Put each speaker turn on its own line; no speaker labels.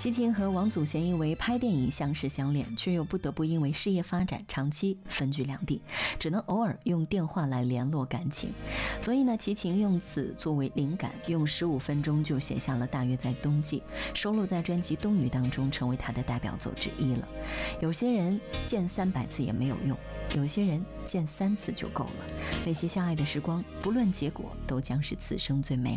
齐秦和王祖贤因为拍电影相识相恋，却又不得不因为事业发展长期分居两地，只能偶尔用电话来联络感情。所以呢，齐秦用此作为灵感，用15分钟就写下了《大约在冬季》，收录在专辑《冬雨》当中，成为他的代表作之一了。有些人见300次也没有用，有些人见3次就够了。那些相爱的时光，不论结果，都将是此生最美